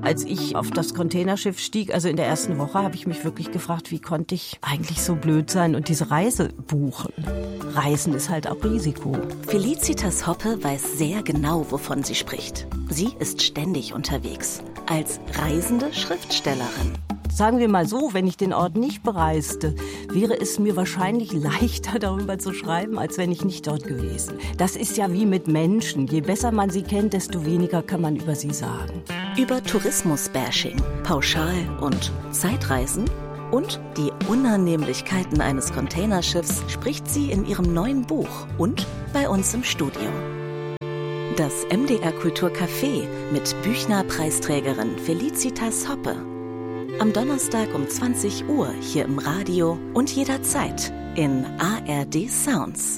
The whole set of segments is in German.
Als ich auf das Containerschiff stieg, also in der ersten Woche, habe ich mich wirklich gefragt, wie konnte ich eigentlich so blöd sein und diese Reise buchen? Reisen ist halt auch Risiko. Felicitas Hoppe weiß sehr genau, wovon sie spricht. Sie ist ständig unterwegs. Als reisende Schriftstellerin. Sagen wir mal so, wenn ich den Ort nicht bereiste, wäre es mir wahrscheinlich leichter, darüber zu schreiben, als wenn ich nicht dort gewesen. Das ist ja wie mit Menschen. Je besser man sie kennt, desto weniger kann man über sie sagen. Über Tourismus-Bashing, Pauschal- und Zeitreisen und die Unannehmlichkeiten eines Containerschiffs spricht sie in ihrem neuen Buch und bei uns im Studio. Das MDR Kulturcafé mit Büchner-Preisträgerin Felicitas Hoppe. Am Donnerstag um 20 Uhr hier im Radio und jederzeit in ARD Sounds.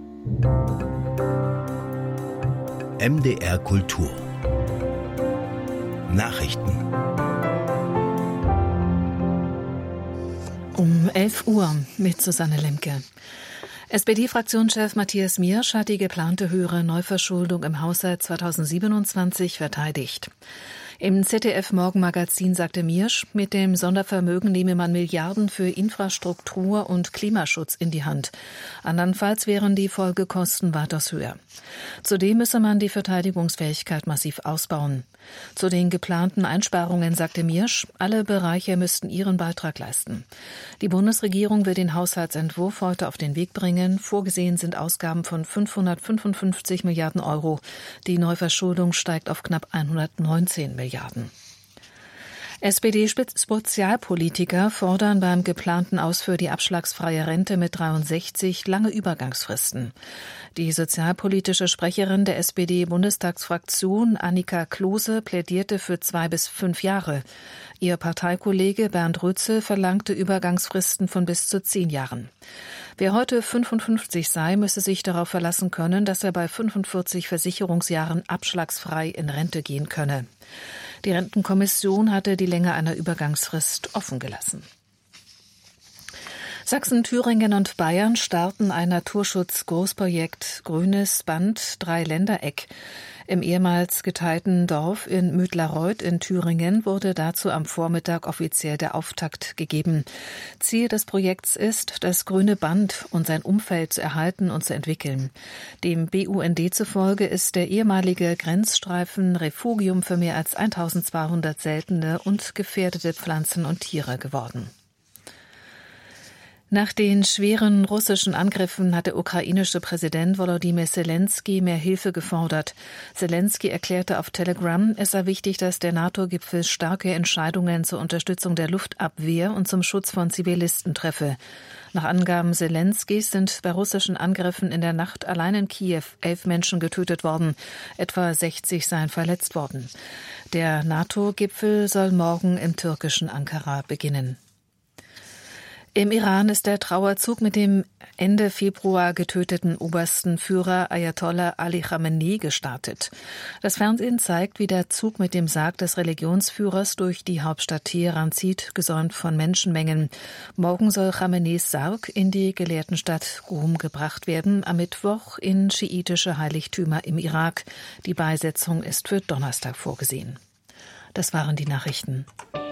MDR Kultur. Nachrichten. Um 11 Uhr mit Susanne Lemke. SPD-Fraktionschef Matthias Miersch hat die geplante höhere Neuverschuldung im Haushalt 2027 verteidigt. Im ZDF-Morgenmagazin sagte Miersch, mit dem Sondervermögen nehme man Milliarden für Infrastruktur und Klimaschutz in die Hand. Andernfalls wären die Folgekosten weitaus höher. Zudem müsse man die Verteidigungsfähigkeit massiv ausbauen. Zu den geplanten Einsparungen sagte Miersch, alle Bereiche müssten ihren Beitrag leisten. Die Bundesregierung will den Haushaltsentwurf heute auf den Weg bringen. Vorgesehen sind Ausgaben von 555 Milliarden Euro. Die Neuverschuldung steigt auf knapp 119 Milliarden. SPD-Sozialpolitiker fordern beim geplanten Aus für die abschlagsfreie Rente mit 63 lange Übergangsfristen. Die sozialpolitische Sprecherin der SPD-Bundestagsfraktion Annika Klose plädierte für 2 bis 5 Jahre. Ihr Parteikollege Bernd Rützel verlangte Übergangsfristen von bis zu 10 Jahren. Wer heute 55 sei, müsse sich darauf verlassen können, dass er bei 45 Versicherungsjahren abschlagsfrei in Rente gehen könne. Die Rentenkommission hatte die Länge einer Übergangsfrist offen gelassen. Sachsen, Thüringen und Bayern starten ein Naturschutz-Großprojekt Grünes Band Dreiländereck. Im ehemals geteilten Dorf in Müdlareuth in Thüringen wurde dazu am Vormittag offiziell der Auftakt gegeben. Ziel des Projekts ist, das grüne Band und sein Umfeld zu erhalten und zu entwickeln. Dem BUND zufolge ist der ehemalige Grenzstreifen Refugium für mehr als 1200 seltene und gefährdete Pflanzen und Tiere geworden. Nach den schweren russischen Angriffen hat der ukrainische Präsident Volodymyr Zelensky mehr Hilfe gefordert. Zelensky erklärte auf Telegram, es sei wichtig, dass der NATO-Gipfel starke Entscheidungen zur Unterstützung der Luftabwehr und zum Schutz von Zivilisten treffe. Nach Angaben Zelenskys sind bei russischen Angriffen in der Nacht allein in Kiew 11 Menschen getötet worden. Etwa 60 seien verletzt worden. Der NATO-Gipfel soll morgen im türkischen Ankara beginnen. Im Iran ist der Trauerzug mit dem Ende Februar getöteten obersten Führer Ayatollah Ali Khamenei gestartet. Das Fernsehen zeigt, wie der Zug mit dem Sarg des Religionsführers durch die Hauptstadt Teheran zieht, gesäumt von Menschenmengen. Morgen soll Khameneis Sarg in die Gelehrtenstadt Qom gebracht werden, am Mittwoch in schiitische Heiligtümer im Irak. Die Beisetzung ist für Donnerstag vorgesehen. Das waren die Nachrichten.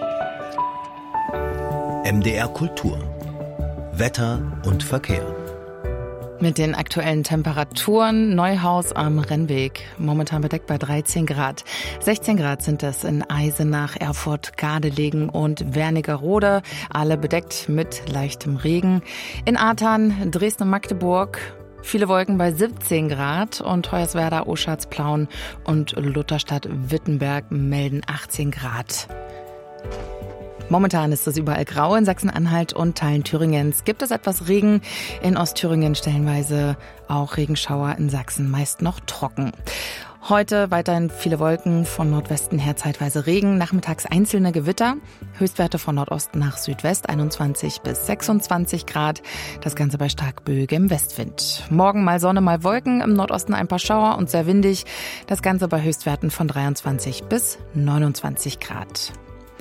MDR Kultur. Wetter und Verkehr. Mit den aktuellen Temperaturen: Neuhaus am Rennweg, momentan bedeckt bei 13 Grad. 16 Grad sind es in Eisenach, Erfurt, Gardelegen und Wernigerode, alle bedeckt mit leichtem Regen. In Artern, Dresden und Magdeburg viele Wolken bei 17 Grad und Hoyerswerda, Oschatz, Plauen und Lutherstadt-Wittenberg melden 18 Grad. Momentan ist es überall grau in Sachsen-Anhalt und Teilen Thüringens. Gibt es etwas Regen, in Ostthüringen stellenweise auch Regenschauer, in Sachsen meist noch trocken. Heute weiterhin viele Wolken, von Nordwesten her zeitweise Regen, nachmittags einzelne Gewitter, Höchstwerte von Nordosten nach Südwest 21 bis 26 Grad, das Ganze bei starkböigem Westwind. Morgen mal Sonne, mal Wolken, im Nordosten ein paar Schauer und sehr windig, das Ganze bei Höchstwerten von 23 bis 29 Grad.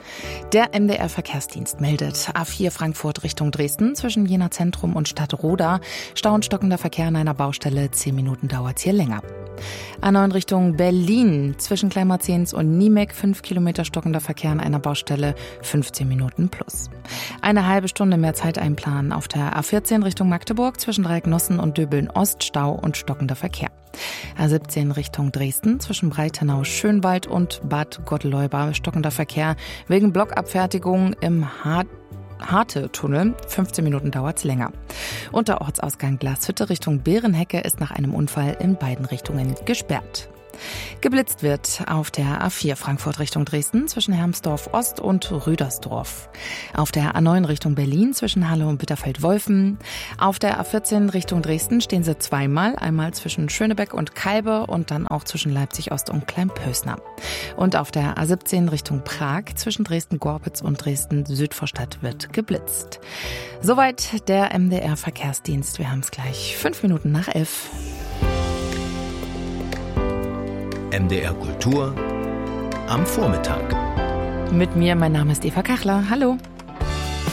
Der MDR-Verkehrsdienst meldet A4 Frankfurt Richtung Dresden zwischen Jena Zentrum und Stadtroda. Stau und stockender Verkehr an einer Baustelle, 10 Minuten dauert es hier länger. A9 Richtung Berlin zwischen Kleinmarzens und Niemek, 5 Kilometer stockender Verkehr an einer Baustelle, 15 Minuten plus. Eine halbe Stunde mehr Zeit einplanen auf der A14 Richtung Magdeburg zwischen Dreiecknossen und Döbeln Ost, Stau und stockender Verkehr. A17 Richtung Dresden zwischen Breitenau, Schönwald und Bad Gottleuba stockender Verkehr wegen Blockabfertigung im Harte-Tunnel. 15 Minuten dauert's länger. Und der Ortsausgang Glashütte Richtung Bärenhecke ist nach einem Unfall in beiden Richtungen gesperrt. Geblitzt wird auf der A4 Frankfurt Richtung Dresden zwischen Hermsdorf Ost und Rüdersdorf. Auf der A9 Richtung Berlin zwischen Halle und Bitterfeld-Wolfen. Auf der A14 Richtung Dresden stehen sie zweimal, einmal zwischen Schönebeck und Kalbe und dann auch zwischen Leipzig Ost und Kleinpösner. Und auf der A17 Richtung Prag zwischen Dresden-Gorbitz und Dresden-Südvorstadt wird geblitzt. Soweit der MDR-Verkehrsdienst. Wir haben es gleich 5 Minuten nach 11. MDR Kultur am Vormittag. Mit mir, mein Name ist Eva Kachler. Hallo.